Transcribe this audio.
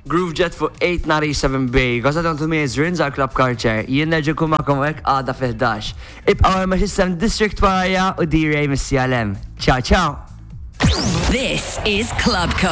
Groove Jet fuq 897B. Għazat għantu Mezrins għal Club Culture. Jien nerġikum ma'kom għek għada fil-11. Ibqaw għal System District warja u D-Ray mis-CLM. Ciao, ciao. This is Club Culture.